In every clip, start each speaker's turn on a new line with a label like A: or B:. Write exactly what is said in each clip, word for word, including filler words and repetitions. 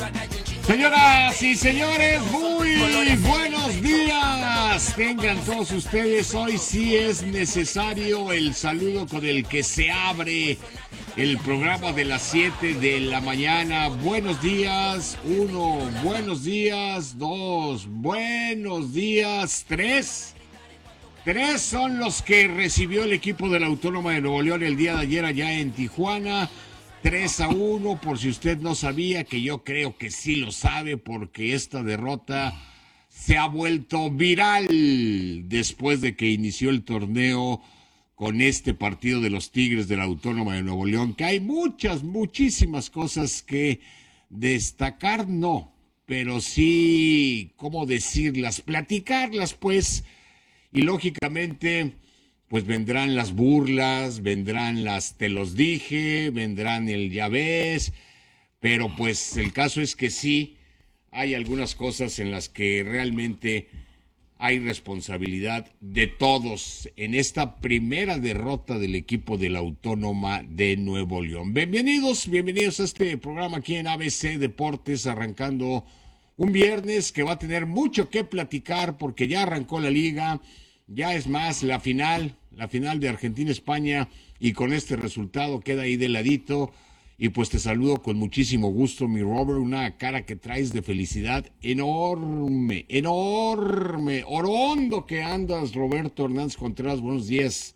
A: Señoras y señores, muy buenos días. Tengan todos ustedes, hoy sí es necesario el saludo con el que se abre el programa de las siete de la mañana. Buenos días, uno, buenos días, dos, buenos días, tres. Tres son los que recibió el equipo de la Autónoma de Nuevo León el día de ayer allá en Tijuana. tres a uno, por si usted no sabía, que yo creo que sí lo sabe, porque esta derrota se ha vuelto viral después de que inició el torneo con este partido de los Tigres de la Autónoma de Nuevo León, que hay muchas, muchísimas cosas que destacar, no, pero sí, ¿cómo decirlas? Platicarlas, pues, y lógicamente pues vendrán las burlas, vendrán las te los dije, vendrán el ya ves, pero pues el caso es que sí, hay algunas cosas en las que realmente hay responsabilidad de todos en esta primera derrota del equipo de la Autónoma de Nuevo León. Bienvenidos, bienvenidos a este programa aquí en A B C Deportes, arrancando un viernes que va a tener mucho que platicar porque ya arrancó la liga. Ya es más, la final, la final de Argentina-España, y con este resultado queda ahí de ladito. Y pues te saludo con muchísimo gusto, mi Robert, una cara que traes de felicidad enorme, enorme, orondo que andas, Roberto Hernández Contreras, buenos días.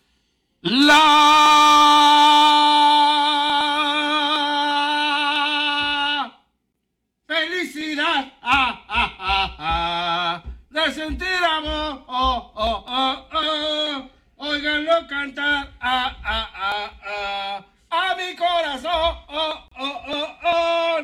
B: La felicidad, ah, ah, ah, ah. De sentir amor, oh, oh, oh, oh, óiganlo cantar, ah, ah, ah, ah, a mi corazón, oh, oh, oh, oh,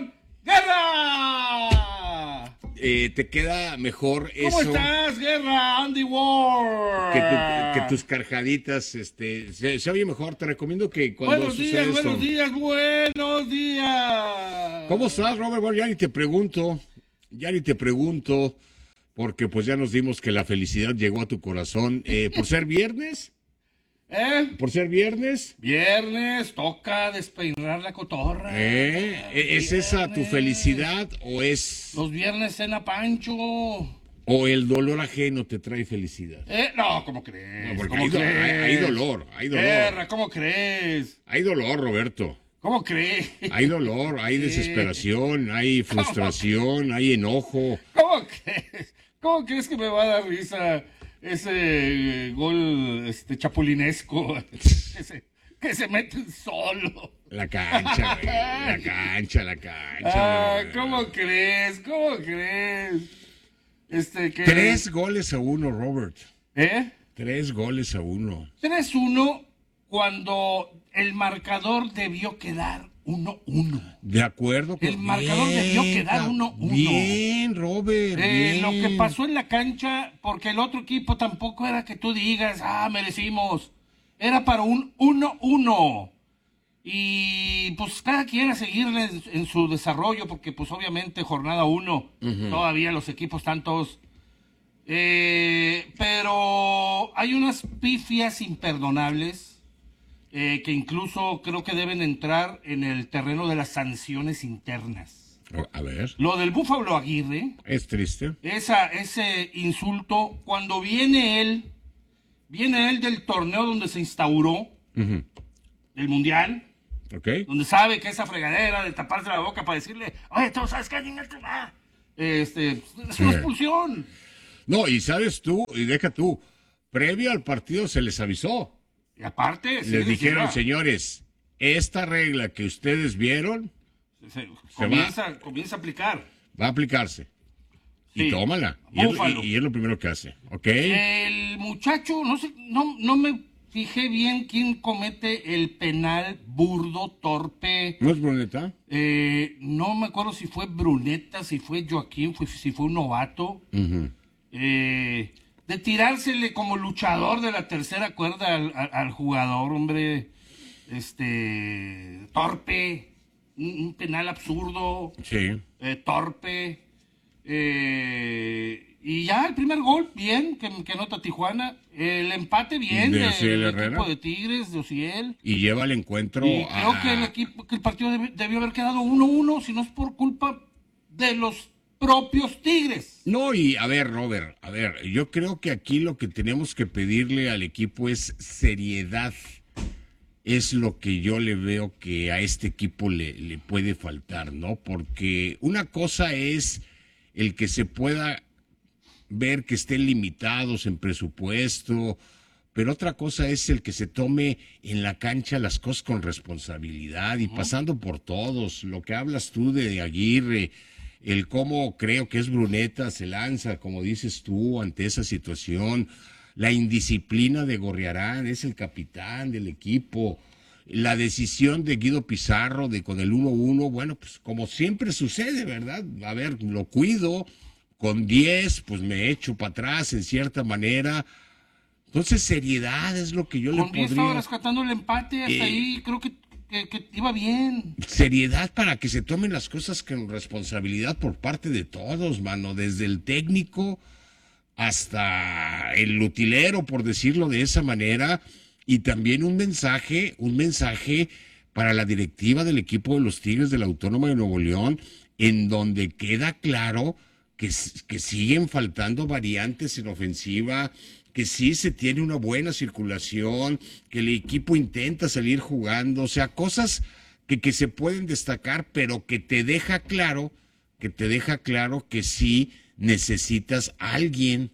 B: ¡Guerra!
A: Eh, ¿Te queda mejor eso?
B: ¿Cómo estás, Guerra? Andy Ward.
A: Que, tu, que tus carcaditas, este, se, se oye mejor. Te recomiendo que cuando
B: Buenos
A: sucede
B: días,
A: esto...
B: buenos días, buenos días.
A: ¿Cómo estás, Robert? Bueno, ya ni te pregunto, ya ni te pregunto... porque pues ya nos dimos que la felicidad llegó a tu corazón. Eh, ¿Por ser viernes?
B: ¿Eh?
A: ¿Por ser viernes?
B: Viernes, toca despeinar la cotorra.
A: ¿Eh? ¿Es viernes. Esa tu felicidad o es...?
B: Los viernes cena Pancho.
A: ¿O el dolor ajeno te trae felicidad?
B: ¿Eh? No, ¿cómo crees?
A: No, porque
B: ¿Cómo
A: hay,
B: crees?
A: Hay, hay dolor, hay dolor.
B: Guerra, ¿cómo crees?
A: Hay dolor, Roberto.
B: ¿Cómo crees?
A: Hay dolor, hay desesperación, hay frustración, hay enojo.
B: ¿Cómo crees? ¿Cómo crees que me va a dar risa ese eh, gol este chapulinesco ese, que se mete solo?
A: La cancha, güey, la cancha, la cancha.
B: Ah, ¿cómo crees? ¿Cómo crees? Este, que...
A: Tres goles a uno, Robert.
B: ¿Eh?
A: Tres goles a uno.
B: tres uno cuando el marcador debió quedar uno uno.
A: De acuerdo. Con...
B: El marcador bien, debió quedar uno uno.
A: Bien, Robert,
B: eh,
A: bien.
B: Lo que pasó en la cancha, porque el otro equipo tampoco era que tú digas, ah, merecimos. Era para un uno uno. Y pues cada quien a seguirle en, en su desarrollo, porque pues obviamente jornada uno, uh-huh. Todavía los equipos están todos... Eh, pero hay unas pifias imperdonables. Eh, que incluso creo que deben entrar en el terreno de las sanciones internas.
A: A ver.
B: Lo del Búfalo Aguirre.
A: Es triste.
B: Esa, ese insulto, cuando viene él, viene él del torneo donde se instauró, uh-huh. Del Mundial,
A: okay.
B: Donde sabe que esa fregadera de taparse la boca para decirle, oye, ¿tú sabes qué? Este, es una expulsión.
A: No, y sabes tú, y deja tú, previo al partido se les avisó.
B: Y aparte,
A: les sí, dijeron, señores, esta regla que ustedes vieron
B: se, se comienza, va, comienza a aplicar.
A: Va a aplicarse. Sí. Y tómala. Y es, y, y es lo primero que hace. ¿Ok?
B: El muchacho, no sé, no, no me fijé bien quién comete el penal burdo, torpe.
A: ¿No es Bruneta?
B: Eh, no me acuerdo si fue Bruneta, si fue Joaquín, fue, si fue un novato. Uh-huh. Eh... De tirársele como luchador de la tercera cuerda al, al, al jugador, hombre, este, torpe, un, un penal absurdo,
A: sí.
B: eh, torpe, eh, y ya el primer gol, bien, que, que anota Tijuana, el empate bien
A: de,
B: de,
A: sí,
B: del
A: Herrera.
B: equipo de Tigres, de Ociel.
A: Y lleva el encuentro
B: y
A: a...
B: creo que el equipo, que el partido debió, debió haber quedado uno uno, si no es por culpa de los propios Tigres.
A: No, y a ver, Robert, a ver, yo creo que aquí lo que tenemos que pedirle al equipo es seriedad. Es lo que yo le veo que a este equipo le, le puede faltar, ¿no? Porque una cosa es el que se pueda ver que estén limitados en presupuesto, pero otra cosa es el que se tome en la cancha las cosas con responsabilidad y pasando por todos. Lo que hablas tú de Aguirre, el cómo creo que es Bruneta, se lanza, como dices tú, ante esa situación. La indisciplina de Gorriarán, es el capitán del equipo. La decisión de Guido Pizarro de con el uno uno, bueno, pues como siempre sucede, ¿verdad? A ver, lo cuido, con diez, pues me echo para atrás en cierta manera. Entonces, seriedad es lo que yo
B: con
A: le
B: diez
A: podría...
B: estaba rescatando el empate, hasta
A: Eh,
B: ahí creo que, que, que iba bien.
A: Seriedad para que se tomen las cosas con responsabilidad por parte de todos, mano, desde el técnico hasta el utilero, por decirlo de esa manera, y también un mensaje, un mensaje para la directiva del equipo de los Tigres de la Autónoma de Nuevo León, en donde queda claro que, que siguen faltando variantes en ofensiva, que sí se tiene una buena circulación, que el equipo intenta salir jugando, o sea, cosas que, que se pueden destacar, pero que te deja claro, que te deja claro que sí necesitas a alguien.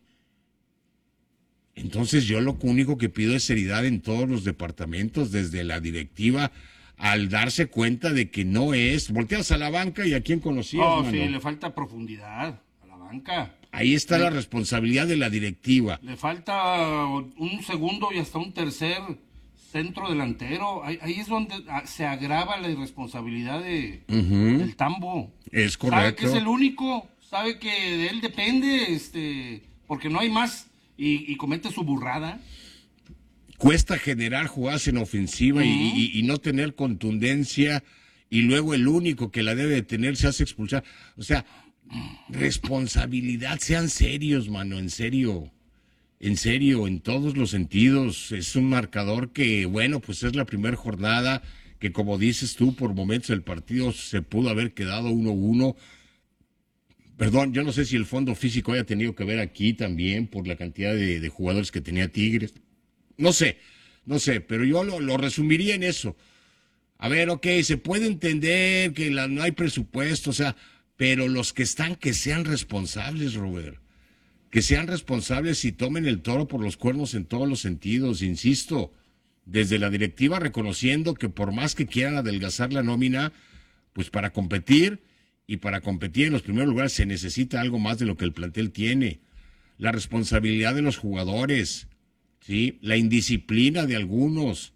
A: Entonces yo lo único que pido es seriedad en todos los departamentos, desde la directiva, al darse cuenta de que no es, volteas a la banca y a quién conocías,
B: Oh,
A: mano.
B: sí, le falta profundidad a la banca.
A: Ahí está la responsabilidad de la directiva.
B: Le falta un segundo y hasta un tercer centro delantero. Ahí, ahí es donde se agrava la irresponsabilidad de,
A: Uh-huh.
B: del Tambo.
A: Es
B: Sabe
A: correcto.
B: que es el único, sabe que de él depende, este, porque no hay más, y, y comete su burrada.
A: Cuesta generar jugadas en ofensiva uh-huh. y, y, y no tener contundencia, y luego el único que la debe de tener se hace expulsar. O sea, responsabilidad, sean serios, mano, en serio. En serio, en todos los sentidos. Es un marcador que, bueno, pues es la primera jornada que, como dices tú, por momentos el partido se pudo haber quedado uno uno. Perdón, yo no sé si el fondo físico haya tenido que ver aquí también por la cantidad de, de jugadores que tenía Tigres. No sé, no sé, pero yo lo, lo resumiría en eso. A ver, ok, se puede entender que la, no hay presupuesto, o sea, pero los que están, que sean responsables, Robert. Que sean responsables y tomen el toro por los cuernos en todos los sentidos, insisto. Desde la directiva reconociendo que por más que quieran adelgazar la nómina, pues para competir, y para competir en los primeros lugares se necesita algo más de lo que el plantel tiene. La responsabilidad de los jugadores, ¿sí? La indisciplina de algunos.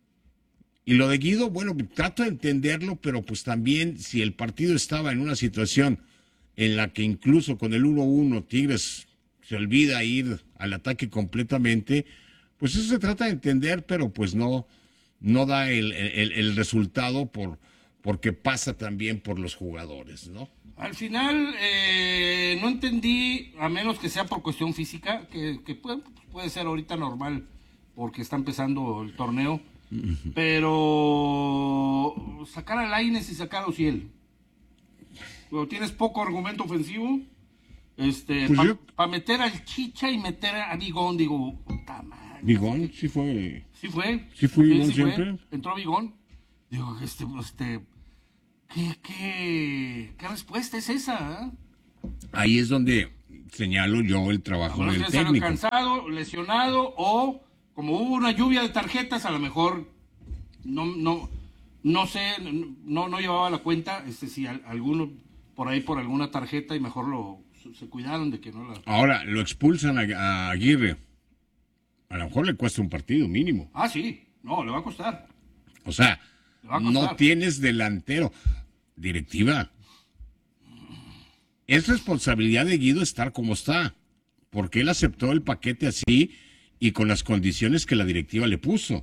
A: Y lo de Guido, bueno, trato de entenderlo, pero pues también si el partido estaba en una situación en la que incluso con el uno uno Tigres se olvida ir al ataque completamente, pues eso se trata de entender, pero pues no, no da el, el, el resultado por, porque pasa también por los jugadores, ¿no?
B: Al final, eh, no entendí, a menos que sea por cuestión física, que, que puede, puede ser ahorita normal, porque está empezando el torneo, uh-huh. Pero sacar a Lainez y sacar a Ociel. Cuando tienes poco argumento ofensivo, este,
A: pues
B: para
A: yo...
B: pa meter al Chicha y meter a Vigón, digo, puta madre.
A: Vigón, sí fue.
B: Sí fue.
A: Sí fue
B: sí,
A: Vigón
B: sí
A: siempre.
B: Fue. Entró Vigón. Digo, este, este, ¿qué, qué, qué respuesta es esa? ¿Eh?
A: Ahí es donde señalo yo el trabajo del técnico.
B: Cansado, lesionado, o como hubo una lluvia de tarjetas, a lo mejor no, no, no sé, no, no llevaba la cuenta, este, si alguno por ahí por alguna tarjeta y mejor lo se cuidaron de que no la...
A: Ahora, lo expulsan a, a Aguirre. A lo mejor le cuesta un partido mínimo.
B: Ah, sí. No, le va a costar.
A: O sea, no tienes delantero. Directiva. Es responsabilidad de Guido estar como está. Porque él aceptó el paquete así y con las condiciones que la directiva le puso.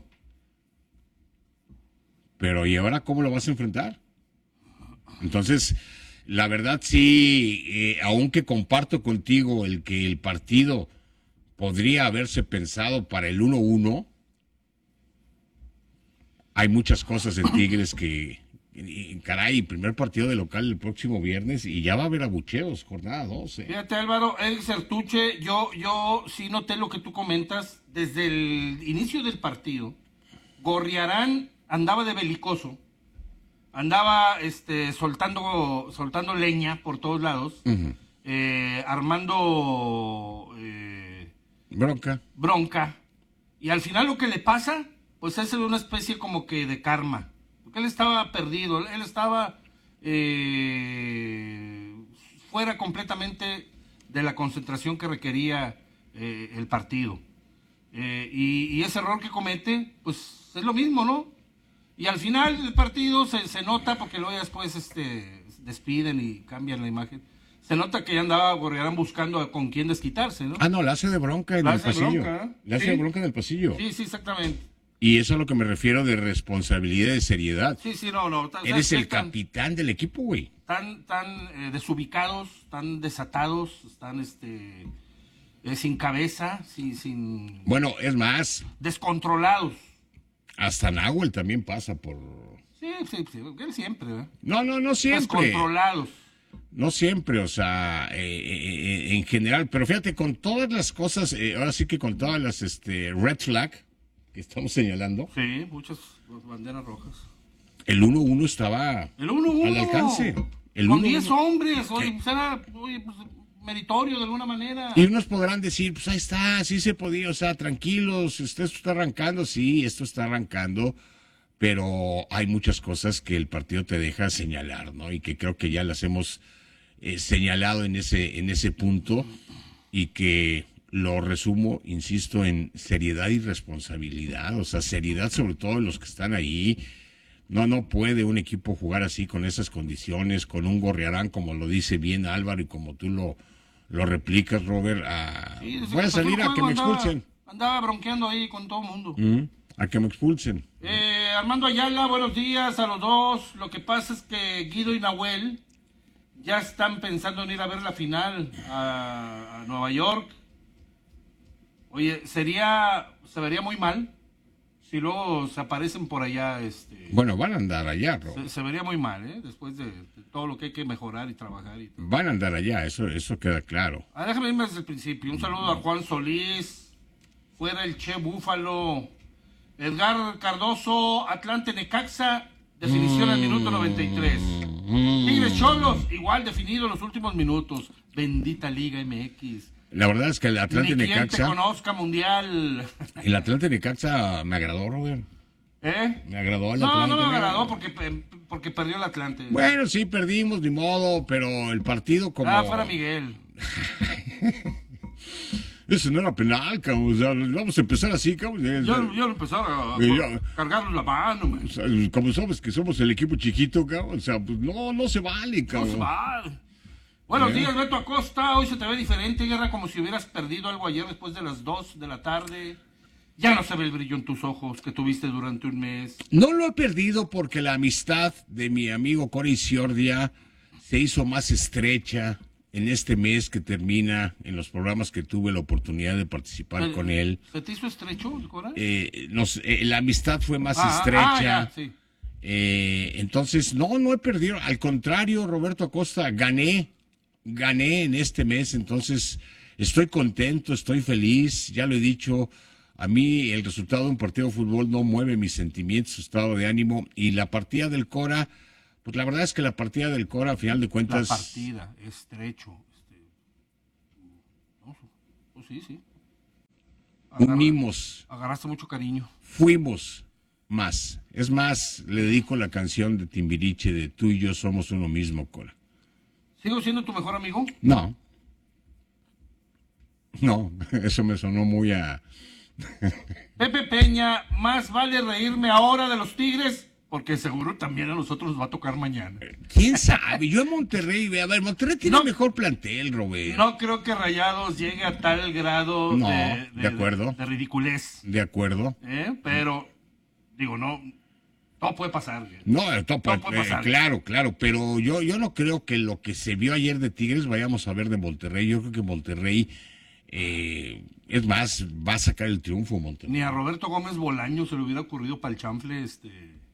A: Pero ¿y ahora cómo lo vas a enfrentar? Entonces... La verdad sí, eh, aunque comparto contigo el que el partido podría haberse pensado para el uno uno, hay muchas cosas en Tigres que, y, y, caray, primer partido de local el próximo viernes y ya va a haber abucheos, jornada doce.
B: Fíjate, Álvaro, Eric Sertuche, yo, yo sí noté lo que tú comentas desde el inicio del partido. Gorriarán andaba de belicoso, andaba este, soltando, soltando leña por todos lados, uh-huh. eh, armando eh,
A: bronca.
B: bronca, y al final lo que le pasa, pues es una especie como que de karma. Porque él estaba perdido, él estaba eh, fuera completamente de la concentración que requería eh, el partido. Eh, y, y ese error que comete, pues es lo mismo, ¿no? Y al final del partido se, se nota, porque luego ya después este, despiden y cambian la imagen. Se nota que ya andaba Gorriarán buscando con quién desquitarse, ¿no?
A: Ah, no, la hace de bronca en
B: la
A: el pasillo.
B: Bronca, ¿eh?
A: La hace
B: ¿Sí?
A: de bronca en el pasillo.
B: Sí, sí, exactamente.
A: Y eso es a lo que me refiero de responsabilidad, de seriedad.
B: Sí, sí, no, no.
A: Eres el tan, capitán del equipo, güey.
B: Tan, tan eh, desubicados, tan desatados, tan este, eh, sin cabeza, sin, sin...
A: Bueno, es más...
B: descontrolados.
A: Hasta Nahuel también pasa por...
B: Sí, sí, sí, él siempre, ¿eh?
A: No, no, no siempre.
B: Descontrolados.
A: No siempre, o sea, eh, eh, en general. Pero fíjate, con todas las cosas, eh, ahora sí que con todas las este, red flag que estamos señalando.
B: Sí, muchas banderas rojas.
A: El uno uno estaba
B: el uno uno
A: al alcance. El
B: con diez hombres, oye, pues era oye, pues, meritorio de alguna manera.
A: Y unos podrán decir, pues ahí está, sí se podía, o sea, tranquilos, esto está arrancando, sí, esto está arrancando, pero hay muchas cosas que el partido te deja señalar, ¿no? Y que creo que ya las hemos eh, señalado en ese, en ese punto y que lo resumo, insisto, en seriedad y responsabilidad, o sea, seriedad sobre todo de los que están ahí. No, no puede un equipo jugar así con esas condiciones, con un Gorriarán, como lo dice bien Álvaro y como tú lo, lo replicas, Robert. A...
B: Sí,
A: voy a salir a que me
B: andaba,
A: expulsen.
B: Andaba bronqueando ahí con todo el mundo.
A: Mm, a que me expulsen.
B: Eh, Armando Ayala, buenos días a los dos. Lo que pasa es que Guido y Nahuel ya están pensando en ir a ver la final a, a Nueva York. Oye, sería, se vería muy mal si luego se aparecen por allá. Este,
A: bueno, van a andar allá, Rob.
B: Se, se vería muy mal, ¿eh? Después de, de todo lo que hay que mejorar y trabajar. Y todo.
A: Van a andar allá, eso, eso queda claro.
B: Ah, déjame irme desde el principio. Un saludo a Juan Solís, fuera el Che Búfalo, Edgar Cardoso, Atlante Necaxa, definición al minuto noventa y tres. Tigres Cholos, igual definido en los últimos minutos. Bendita Liga M X.
A: La verdad es que el Atlante
B: Ni quien
A: Necaxa...
B: te conozca mundial.
A: El Atlante Necaxa me agradó, Robert.
B: ¿Eh?
A: Me agradó el
B: no,
A: Atlante.
B: No, no me agradó porque, porque perdió el Atlante.
A: Bueno, sí, perdimos, ni modo, pero el partido como...
B: Ah, fuera Miguel.
A: Eso no era penal, cabrón. O sea, vamos a empezar así, cabrón.
B: Yo, yo empezar a, a
A: yo,
B: cargarnos la mano,
A: o sea, como sabes que somos el equipo chiquito, cabrón. O sea, pues no, no se vale, cabrón.
B: No se vale. Buenos días, Beto Acosta. Hoy se te ve diferente, Guerra, como si hubieras perdido algo ayer después de las dos de la tarde. Ya no se ve el brillo en tus ojos que tuviste durante un mes.
A: No lo he perdido porque la amistad de mi amigo Cory Ciordia se hizo más estrecha en este mes que termina, en los programas que tuve la oportunidad de participar
B: ¿Se,
A: con él.
B: ¿Se te hizo estrecho el corazón?
A: Eh, nos, eh, la amistad fue más
B: ah,
A: estrecha.
B: Ah, ya, sí.
A: eh, entonces, no, no he perdido. Al contrario, Roberto Acosta, gané. Gané en este mes, entonces estoy contento, estoy feliz, ya lo he dicho, a mí el resultado de un partido de fútbol no mueve mis sentimientos, su estado de ánimo, y la partida del Cora, pues la verdad es que la partida del Cora, a final de cuentas...
B: La partida, estrecho. Este... No, pues sí, sí. Agarra,
A: unimos.
B: Agarraste mucho cariño.
A: Fuimos más. Es más, le dedico la canción de Timbiriche de Tú y yo somos uno mismo, Cora.
B: ¿Sigo siendo tu mejor amigo?
A: No. No, eso me sonó muy a...
B: Pepe Peña, más vale reírme ahora de los Tigres, porque seguro también a nosotros nos va a tocar mañana.
A: ¿Quién sabe? Yo en Monterrey, a ver, Monterrey tiene
B: no,
A: mejor plantel, Robert.
B: No creo que Rayados llegue a tal grado
A: no,
B: de,
A: de, de acuerdo.
B: De, de ridiculez.
A: De acuerdo.
B: ¿Eh? Pero, digo, no... Todo puede pasar.
A: No, todo,
B: todo puede pasar.
A: Eh, claro, claro, pero yo, yo no creo que lo que se vio ayer de Tigres vayamos a ver de Monterrey. Yo creo que Monterrey, eh, es más, va a sacar el triunfo Monterrey.
B: Ni a Roberto Gómez Bolaño se le hubiera ocurrido para el chanfle, este...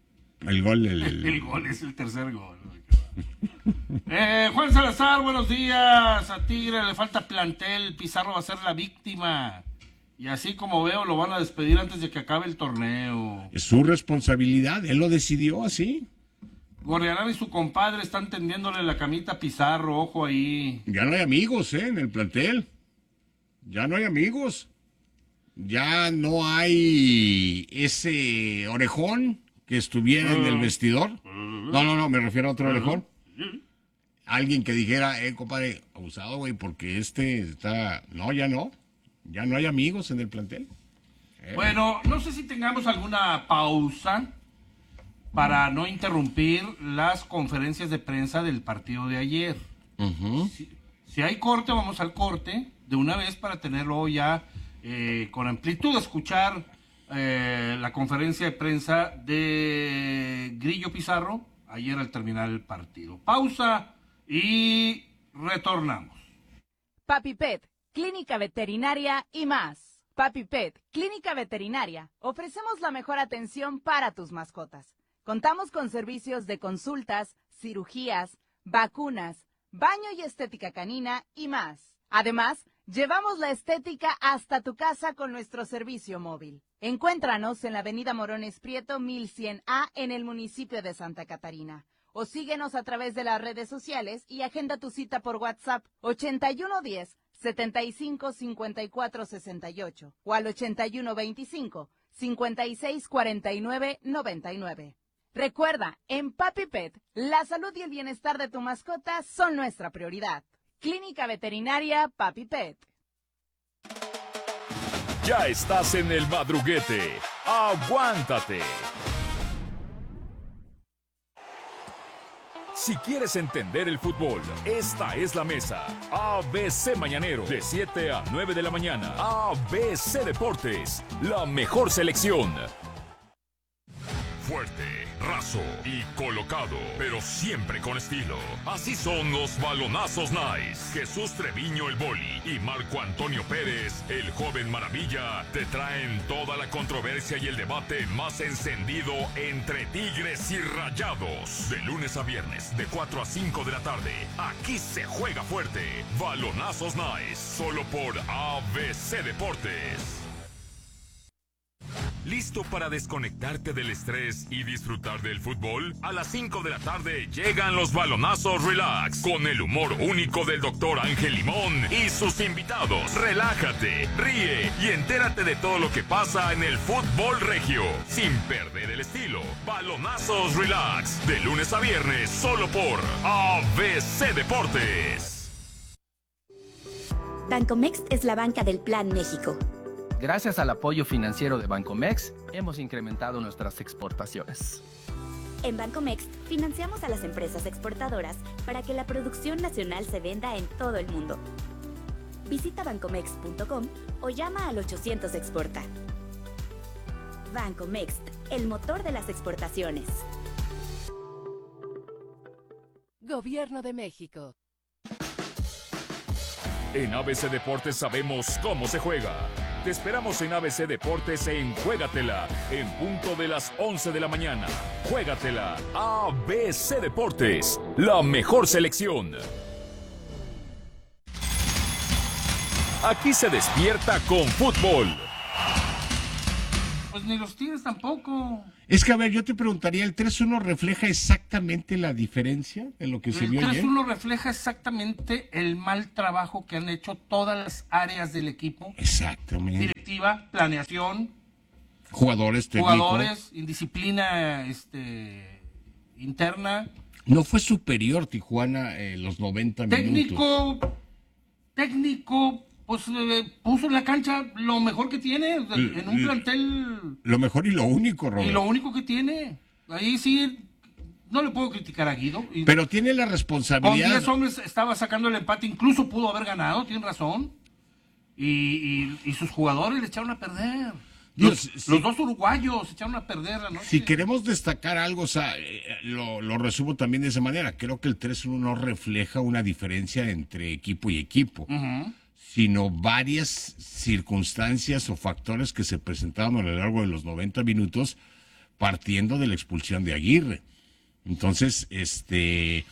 A: El gol, el...
B: El, el gol es el tercer gol. eh, Juan Salazar, buenos días. A Tigre le falta plantel, Pizarro va a ser la víctima. Y así como veo, lo van a despedir antes de que acabe el torneo.
A: Es su responsabilidad, él lo decidió así.
B: Gorriarán y su compadre están tendiéndole la camita a Pizarro, ojo ahí.
A: Ya no hay amigos, ¿eh? En el plantel. Ya no hay amigos. Ya no hay ese orejón que estuviera en el vestidor. No, no, no, me refiero a otro orejón. Alguien que dijera, eh, compadre, abusado, güey, porque este está... No, ya no. Ya no hay amigos en el plantel. Eh.
B: Bueno, no sé si tengamos alguna pausa para no interrumpir las conferencias de prensa del partido de ayer.
A: Uh-huh.
B: Si, si hay corte, vamos al corte de una vez para tenerlo ya eh, con amplitud, escuchar eh, la conferencia de prensa de Grillo Pizarro ayer al terminar el partido. Pausa y retornamos.
C: Papi Pet, Clínica Veterinaria y más. Papi Pet, Clínica Veterinaria. Ofrecemos la mejor atención para tus mascotas. Contamos con servicios de consultas, cirugías, vacunas, baño y estética canina y más. Además, llevamos la estética hasta tu casa con nuestro servicio móvil. Encuéntranos en la avenida Morones Prieto mil cien A en el municipio de Santa Catarina. O síguenos a través de las redes sociales y agenda tu cita por WhatsApp ochenta y uno diez, setenta y cinco, cincuenta y cuatro sesenta y ocho o al ochenta y uno veinticinco, cincuenta y seis cuarenta y nueve noventa y nueve. Recuerda, en Papi Pet, la salud y el bienestar de tu mascota son nuestra prioridad. Clínica Veterinaria Papi Pet.
D: Ya estás en el madruguete. ¡Aguántate! Si quieres entender el fútbol, esta es la mesa. A B C Mañanero, de siete a nueve de la mañana. A B C Deportes, la mejor selección. Fuerte, raso y colocado, pero siempre con estilo. Así son los balonazos Nice. Jesús Treviño el Boli y Marco Antonio Pérez, el joven maravilla, te traen toda la controversia y el debate más encendido entre Tigres y Rayados. De lunes a viernes, de cuatro a cinco de la tarde, aquí se juega fuerte. Balonazos Nice, solo por A B C Deportes. ¿Listo para desconectarte del estrés y disfrutar del fútbol? A las cinco de la tarde llegan los balonazos Relax, con el humor único del doctor Ángel Limón y sus invitados. Relájate, ríe y entérate de todo lo que pasa en el fútbol regio, sin perder el estilo. Balonazos Relax, de lunes a viernes, solo por A B C Deportes.
E: Bancomext es la banca del Plan México.
F: Gracias al apoyo financiero de Bancomext, hemos incrementado nuestras exportaciones.
E: En Bancomext, financiamos a las empresas exportadoras para que la producción nacional se venda en todo el mundo. Visita bancomext punto com o llama al ochocientos exporta. Bancomext, el motor de las exportaciones.
G: Gobierno de México.
D: En A B C Deportes sabemos cómo se juega. Te esperamos en A B C Deportes en Juégatela, en punto de las once de la mañana. Juégatela, A B C Deportes, la mejor selección. Aquí se despierta con fútbol.
B: Pues ni los Tigres tampoco.
A: Es que, a ver, yo te preguntaría, ¿el tres uno refleja exactamente la diferencia de lo que se vio
B: El
A: ayer?
B: tres uno refleja exactamente el mal trabajo que han hecho todas las áreas del equipo.
A: Exactamente.
B: Directiva, planeación,
A: Jugadores técnicos.
B: jugadores, indisciplina este, interna.
A: No fue superior Tijuana eh, los noventa minutos.
B: Técnico, técnico, pues eh, puso en la cancha lo mejor que tiene,
A: L-
B: en un
A: l-
B: plantel,
A: Lo mejor y lo único, Robert.
B: y lo único que tiene. Ahí sí, no le puedo criticar a Guido. Y
A: Pero tiene la
B: con
A: responsabilidad.
B: diez hombres estaba sacando el empate, incluso pudo haber ganado, tiene razón. Y, y, y sus jugadores le echaron a perder. Los,
A: Dios, si-
B: los dos uruguayos se echaron a perder la noche.
A: Si queremos destacar algo, o sea, eh, lo, lo resumo también de esa manera. Creo que el tres uno no refleja una diferencia entre equipo y equipo,
B: Ujú.
A: sino varias circunstancias o factores que se presentaron a lo largo de los noventa minutos partiendo de la expulsión de Aguirre. Entonces, este,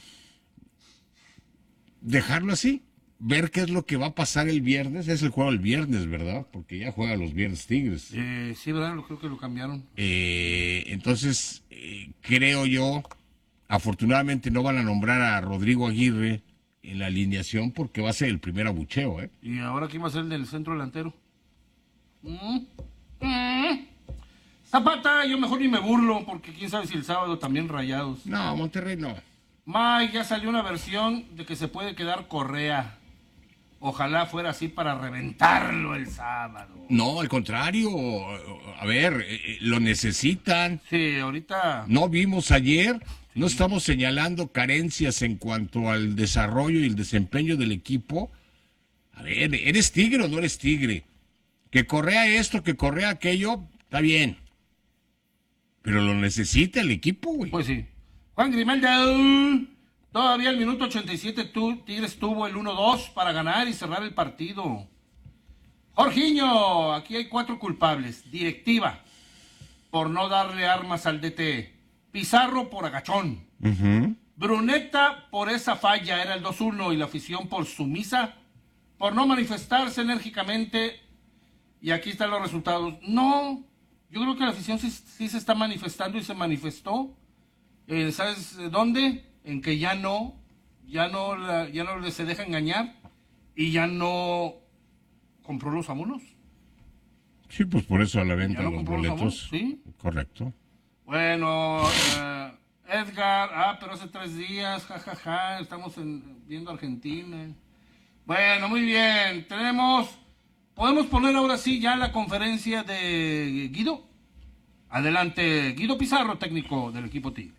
A: dejarlo así, ver qué es lo que va a pasar el viernes. Es el juego el viernes, ¿verdad? Porque ya juega los viernes Tigres.
B: Eh, sí, ¿verdad? Lo, creo que lo cambiaron.
A: Eh, entonces, eh, creo yo, afortunadamente no van a nombrar a Rodrigo Aguirre en la alineación porque va a ser el primer abucheo, ¿eh?
B: ¿Y ahora quién va a ser el del centro delantero? ¿Mm? ¿Mm? Zapata, yo mejor ni me burlo, porque quién sabe si el sábado también Rayados.
A: No, Monterrey no.
B: Mike, ya salió una versión de que se puede quedar Correa. Ojalá fuera así para reventarlo el sábado.
A: No, al contrario. A ver, eh, lo necesitan.
B: Sí, ahorita...
A: No vimos ayer, no estamos señalando carencias en cuanto al desarrollo y el desempeño del equipo. A ver, ¿eres tigre o no eres tigre? Que Correa esto, que Correa aquello, está bien. Pero lo necesita el equipo, güey.
B: Pues sí. Juan Grimalda, todavía el minuto ochenta y siete tú, Tigres tuvo el uno dos para ganar y cerrar el partido. Jorginho, aquí hay cuatro culpables. Directiva, por no darle armas al D T. Pizarro por agachón.
A: Uh-huh.
B: Bruneta por esa falla, era el dos uno, y la afición por sumisa, por no manifestarse enérgicamente. Y aquí están los resultados. No, yo creo que la afición sí, sí se está manifestando y se manifestó. Eh, ¿Sabes dónde? En que ya no, ya no, la, ya no se deja engañar y ya no compró los abonos.
A: Sí, pues por eso a la venta
B: no
A: los
B: compró
A: boletos.
B: Los abonos, ¿sí?
A: Correcto.
B: Bueno, eh, Edgar, ah, pero hace tres días, jajaja, ja, ja, estamos en, viendo Argentina. Bueno, muy bien, tenemos, podemos poner ahora sí ya la conferencia de Guido. Adelante, Guido Pizarro, técnico del equipo Tigre.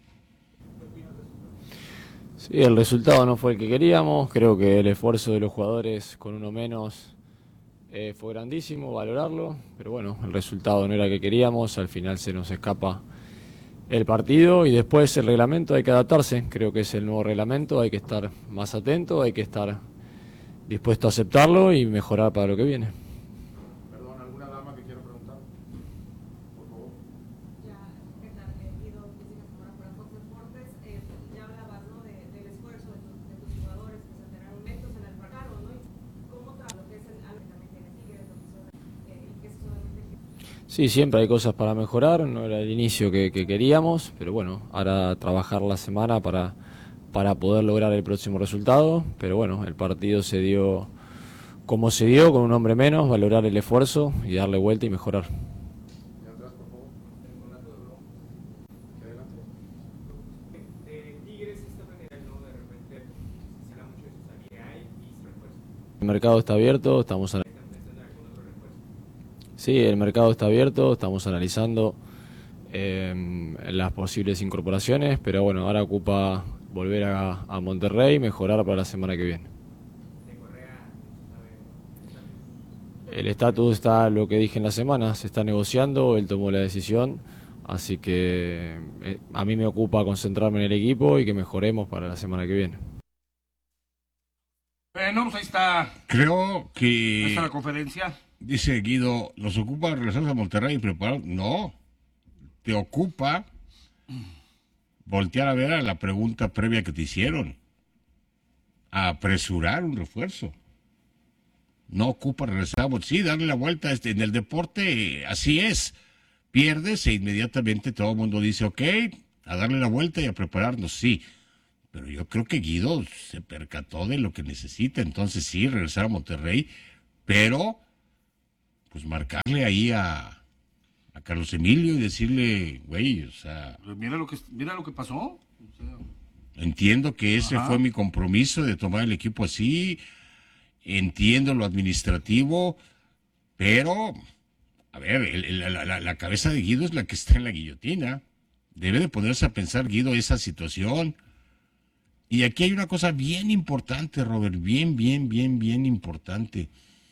H: Sí, el resultado no fue el que queríamos, creo que el esfuerzo de los jugadores con uno menos eh, fue grandísimo, valorarlo, pero bueno, el resultado no era el que queríamos, al final se nos escapa el partido y después el reglamento hay que adaptarse, creo que es el nuevo reglamento, hay que estar más atento, hay que estar dispuesto a aceptarlo y mejorar para lo que viene.
I: Perdón, ¿alguna dama que quiera preguntar? Por favor.
J: Ya, ¿qué tal? Guido, Jessica Zamora para Fox Deportes. Eh, ya hablabas, ¿no?, de, del esfuerzo de, tu, de tus jugadores que se tendrán momentos en el fracaso, ¿no? ¿Y cómo trabaja lo que es el, algo que también tiene Tigres, lo que son, eh, y que es solamente...
H: Sí, siempre hay cosas para mejorar, no era el inicio que, que queríamos, pero bueno, ahora trabajar la semana para, para poder lograr el próximo resultado, pero bueno, el partido se dio como se dio, con un hombre menos, valorar el esfuerzo y darle vuelta y mejorar. El mercado está abierto, estamos analizando. Sí, el mercado está abierto, estamos analizando eh, las posibles incorporaciones, pero bueno, ahora ocupa volver a, a Monterrey y mejorar para la semana que viene. El estatus está, lo que dije en la semana, se está negociando, él tomó la decisión, así que eh, a mí me ocupa concentrarme en el equipo y que mejoremos para la semana que viene.
B: Bueno, pues ahí está.
A: Creo que...
B: Ahí está la conferencia.
A: Dice Guido, ¿nos ocupa regresar a Monterrey y preparar? No, te ocupa voltear a ver a la pregunta previa que te hicieron. A apresurar un refuerzo. No ocupa regresar, sí, darle la vuelta. Este, en el deporte así es. Pierdes e inmediatamente todo el mundo dice, ok, a darle la vuelta y a prepararnos, sí. Pero yo creo que Guido se percató de lo que necesita, entonces sí, regresar a Monterrey, pero pues marcarle ahí a, a Carlos Emilio y decirle, güey, o sea...
B: Mira lo que, mira lo que pasó. O sea,
A: entiendo que ese ajá. fue mi compromiso de tomar el equipo así, entiendo lo administrativo, pero, a ver, el, el, la, la, la cabeza de Guido es la que está en la guillotina. Debe de ponerse a pensar, Guido, esa situación. Y aquí hay una cosa bien importante, Robert, bien, bien, bien, bien importante.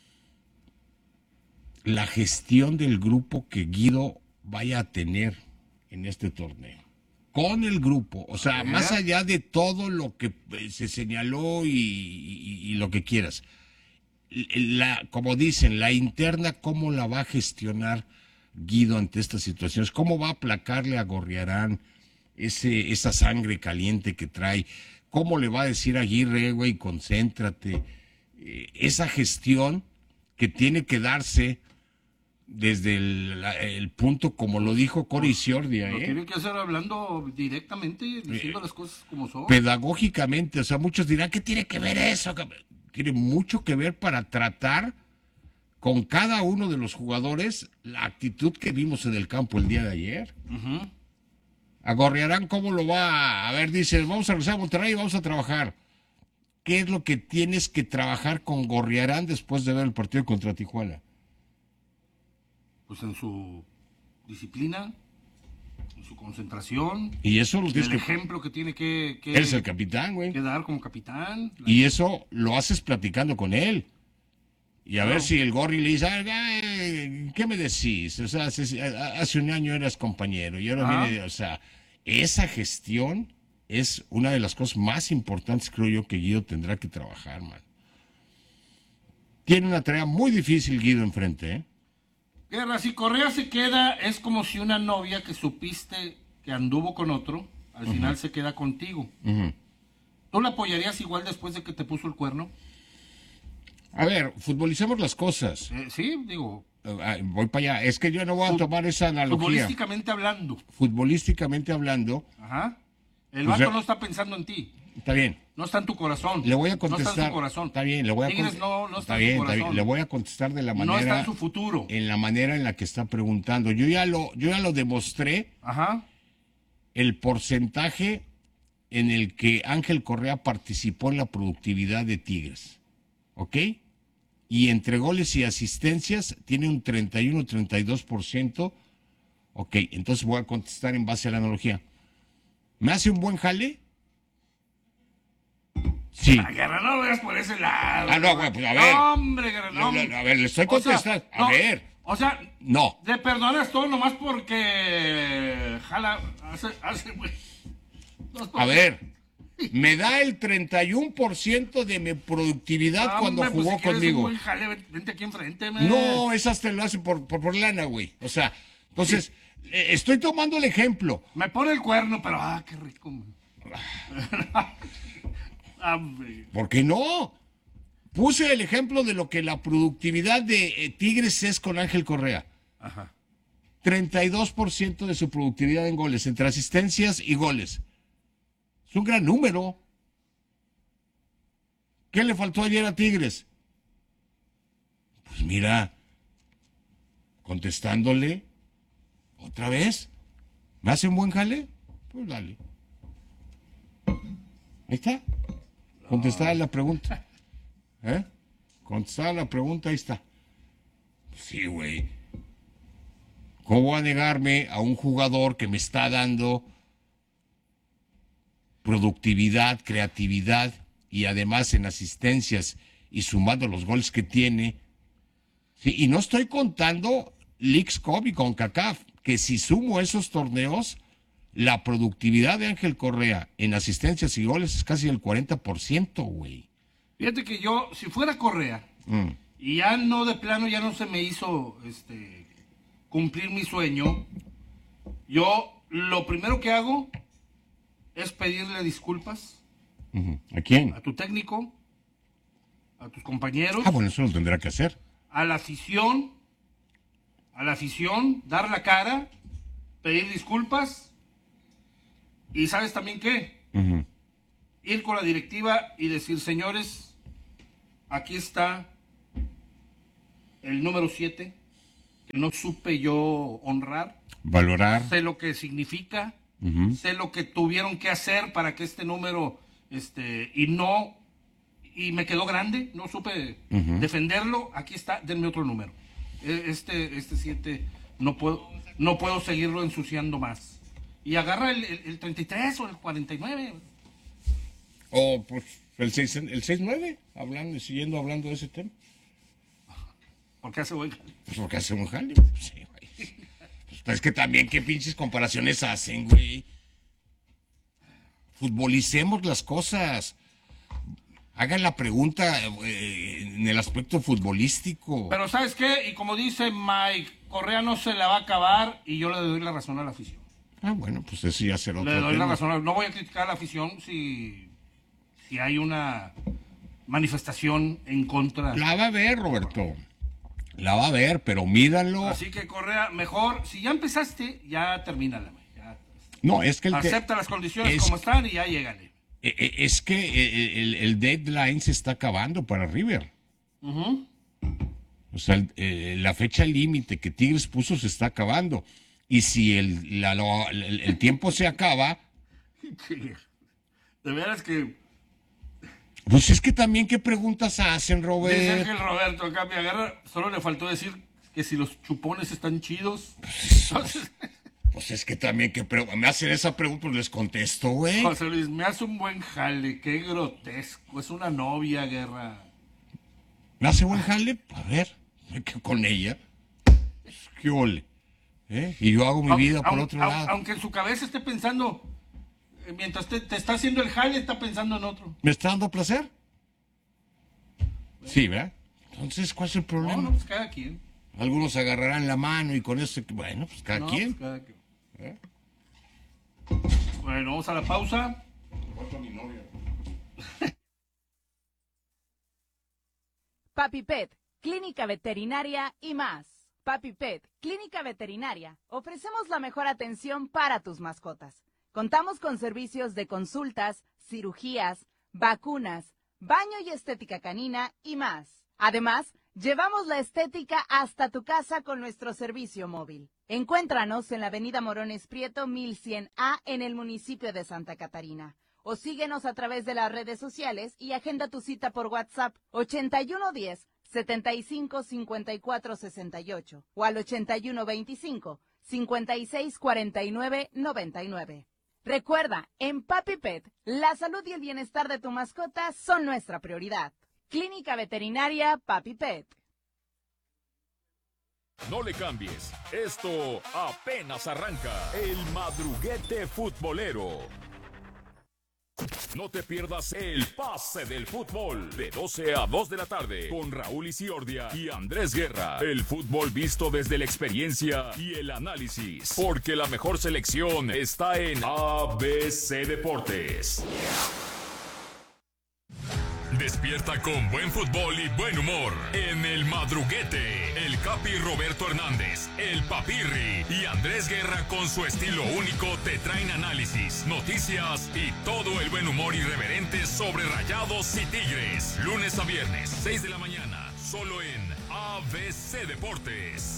A: La gestión del grupo que Guido vaya a tener en este torneo. Con el grupo, o sea, más allá de todo lo que se señaló y, y, y lo que quieras. La, como dicen, la interna, ¿cómo la va a gestionar Guido ante estas situaciones? ¿Cómo va a aplacarle a Gorriarán ese, esa sangre caliente que trae? ¿Cómo le va a decir a Aguirre, güey, concéntrate? Eh, esa gestión que tiene que darse desde el, el punto, como lo dijo Cory Ciordia,
B: Lo
A: ¿eh?
B: tiene que hacer hablando directamente, diciendo eh, las cosas como son.
A: Pedagógicamente, o sea, muchos dirán, ¿qué tiene que ver eso? Tiene mucho que ver para tratar con cada uno de los jugadores la actitud que vimos en el campo el día de ayer.
B: Uh-huh.
A: A Gorriarán, ¿cómo lo va? A ver, dices, vamos a regresar a Monterrey y vamos a trabajar. ¿Qué es lo que tienes que trabajar con Gorriarán después de ver el partido contra Tijuana?
B: Pues en su disciplina, en su concentración.
A: Y eso lo tienes
B: el
A: que...
B: ejemplo que tiene que, que,
A: Él es el capitán, güey.
B: que dar como capitán.
A: Y eso lo haces platicando con él. Y a
B: no.
A: ver si el Gorri le dice, ay, ¿qué me decís? O sea, hace, hace un año eras compañero y ahora
B: Ajá.
A: viene... O sea, esa gestión es una de las cosas más importantes, creo yo, que Guido tendrá que trabajar, man. Tiene una tarea muy difícil Guido enfrente, ¿eh?
B: Guerra, si Correa se queda, es como si una novia que supiste que anduvo con otro, al uh-huh. final se queda contigo.
A: Uh-huh.
B: ¿Tú la apoyarías igual después de que te puso el cuerno?
A: A ver, futbolicemos las cosas.
B: Eh, sí, digo...
A: Uh, voy para allá. Es que yo no voy a tomar esa analogía.
B: Futbolísticamente hablando.
A: Futbolísticamente hablando.
B: Ajá. El
A: pues,
B: vato no está pensando en ti.
A: Está bien.
B: No está en tu corazón.
A: Le voy a contestar.
B: No está en tu corazón.
A: Está bien, le voy a
B: Tigres no, no está,
A: está
B: en
A: bien,
B: tu corazón.
A: Está bien. Le voy a contestar de la manera.
B: No está en su futuro.
A: En la manera en la que está preguntando. Yo ya lo, yo ya lo demostré.
B: Ajá.
A: El porcentaje en el que Ángel Correa participó en la productividad de Tigres. ¿Ok? Y entre goles y asistencias tiene un treinta y uno, treinta y dos por ciento. Ok, entonces voy a contestar en base a la analogía. ¿Me hace un buen jale? Sí.
B: Ah, Guerra, no lo veas por ese lado.
A: Ah, no, güey, pues a ver.
B: No, hombre, Guerra, no.
A: Le, le, a ver, le estoy contestando.
B: O sea,
A: a
B: no,
A: ver.
B: O sea,
A: no.
B: Le perdonas todo nomás porque jala, hace, hace, güey.
A: A ver. Me da el treinta y uno por ciento de mi productividad ah, cuando hombre, jugó
B: pues si
A: conmigo.
B: Un jale, vente aquí enfrente, man.
A: No, esas te lo hacen por, por, por lana, güey. O sea, entonces, sí. eh, estoy tomando el ejemplo.
B: Me pone el cuerno, pero ah, qué rico, man.
A: ¿Por qué no? Puse el ejemplo de lo que la productividad de eh, Tigres es con Ángel Correa.
B: Ajá.
A: treinta y dos por ciento de su productividad en goles, entre asistencias y goles. Es un gran número. ¿Qué le faltó ayer a Tigres? Pues mira, contestándole otra vez. ¿Me hace un buen jale? Pues dale. Ahí está. Contestada la pregunta. ¿Eh? Contestada la pregunta, ahí está. Sí, güey. ¿Cómo voy a negarme a un jugador que me está dando productividad, creatividad y además en asistencias y sumando los goles que tiene? Sí, y no estoy contando Leagues Cup y CONCACAF, que si sumo esos torneos, la productividad de Ángel Correa en asistencias y goles es casi el cuarenta por ciento, güey.
B: Fíjate que yo, si fuera Correa, mm. y ya no de plano, ya no se me hizo este cumplir mi sueño, yo lo primero que hago es pedirle disculpas.
A: Uh-huh. ¿A quién?
B: A tu técnico, a tus compañeros.
A: Ah, bueno, eso lo tendrá que hacer.
B: A la afición, a la afición, dar la cara, pedir disculpas. Y ¿sabes también qué?
A: Uh-huh.
B: Ir con la directiva y decir, señores, aquí está el número siete, que no supe yo honrar.
A: Valorar.
B: Sé lo que significa,
A: uh-huh.
B: sé lo que tuvieron que hacer para que este número, este, y no, y me quedó grande, no supe uh-huh. defenderlo, aquí está, denme otro número. Este, este siete, no puedo, no puedo seguirlo ensuciando más. Y agarra el, el, el treinta y tres o el cuarenta y nueve.
A: O pues el seis, el seis nueve, hablando, siguiendo hablando de ese tema.
B: ¿Por qué hace buen
A: jale? Pues porque hace buen jale. Sí, güey. Pues es que también qué pinches comparaciones hacen, güey. Futbolicemos las cosas. Hagan la pregunta eh, en el aspecto futbolístico.
B: Pero ¿sabes qué? Y como dice Mike Correa no se la va a acabar y yo le doy la razón a la afición.
A: Ah, bueno, pues eso ya será otro
B: Le doy
A: tema.
B: la razón. No voy a criticar a la afición si, si hay una manifestación en contra.
A: La va a ver, Roberto. La va a ver, pero mídanlo.
B: Así que Correa, mejor, si ya empezaste, ya termínala. Ya.
A: No, es que el
B: Acepta las condiciones
A: es,
B: como están y ya llégale.
A: Es que el, el deadline se está acabando para River.
B: Uh-huh.
A: O sea, el, eh, la fecha límite que Tigres puso se está acabando. Y si el, la, lo, el, el tiempo se acaba...
B: De veras que...
A: Pues es que también, ¿qué preguntas hacen, Robert?
B: Dice que el Roberto acá me agarra, solo le faltó decir que si los chupones están chidos.
A: Pues, pues es que también que pre- me hacen esa pregunta, pues les contesto, güey.
B: José Luis, me hace un buen jale, qué grotesco, es una novia, Guerra.
A: ¿Me hace buen jale? A ver, ¿qué con ella? ¿Qué ole? ¿Eh? Y yo hago mi vida por
B: aun,
A: otro
B: aun,
A: lado.
B: Aunque en su cabeza esté pensando, eh, mientras te, te está haciendo el jale, está pensando en otro.
A: ¿Me está dando placer? Sí, ¿verdad? Entonces, ¿cuál es el problema?
B: No, no, pues cada quien.
A: Algunos agarrarán la mano y con eso, bueno, pues cada
B: No,
A: quien.
B: pues cada quien.
A: ¿Eh?
B: Bueno, vamos a la pausa.
C: Papi Pet, Clínica Veterinaria y más. Papi Pet, Clínica Veterinaria. Ofrecemos la mejor atención para tus mascotas. Contamos con servicios de consultas, cirugías, vacunas, baño y estética canina y más. Además, llevamos la estética hasta tu casa con nuestro servicio móvil. Encuéntranos en la avenida Morones Prieto mil cien A en el municipio de Santa Catarina. O síguenos a través de las redes sociales y agenda tu cita por WhatsApp ochenta y uno diez, setenta y cinco, cincuenta y cuatro sesenta y ocho o al ochenta y uno veinticinco, cincuenta y seis cuarenta y nueve noventa y nueve. Recuerda, en Papi Pet, la salud y el bienestar de tu mascota son nuestra prioridad. Clínica Veterinaria Papi Pet.
D: No le cambies, esto apenas arranca. El madruguete futbolero. No te pierdas el pase del fútbol de doce a dos de la tarde con Raúl Isiordia y Andrés Guerra. El fútbol visto desde la experiencia y el análisis. Porque la mejor selección está en A B C Deportes. Despierta con buen fútbol y buen humor en el madruguete. El Capi Roberto Hernández, el Papirri y Andrés Guerra con su estilo único te traen análisis, noticias y todo el buen humor irreverente sobre Rayados y Tigres. Lunes a viernes, seis de la mañana, solo en A B C Deportes.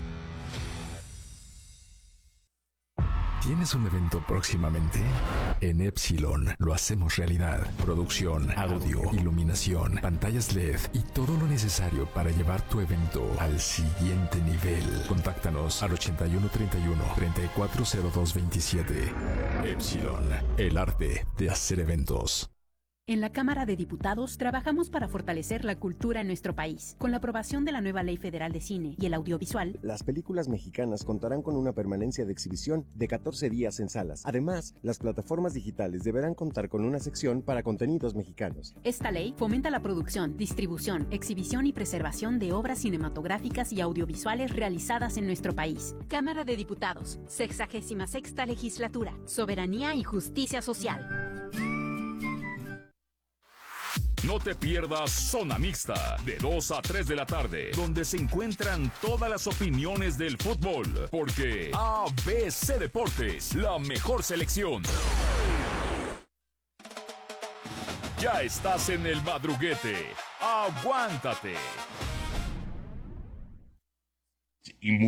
K: ¿Tienes un evento próximamente? En Epsilon lo hacemos realidad. Producción, audio, iluminación, pantallas L E D y todo lo necesario para llevar tu evento al siguiente nivel. Contáctanos al ochenta y uno treinta y uno, treinta y cuatro cero dos veintisiete. Epsilon, el arte de hacer eventos.
L: En la Cámara de Diputados trabajamos para fortalecer la cultura en nuestro país. Con la aprobación de la nueva Ley Federal de Cine y el Audiovisual,
M: las películas mexicanas contarán con una permanencia de exhibición de catorce días en salas. Además, las plataformas digitales deberán contar con una sección para contenidos mexicanos.
L: Esta ley fomenta la producción, distribución, exhibición y preservación de obras cinematográficas y audiovisuales realizadas en nuestro país. Cámara de Diputados, sexagésima sexta legislatura, soberanía y justicia social.
D: No te pierdas Zona Mixta, de dos a tres de la tarde, donde se encuentran todas las opiniones del fútbol, porque A B C Deportes, la mejor selección. Ya estás en el madruguete, aguántate.
A: Y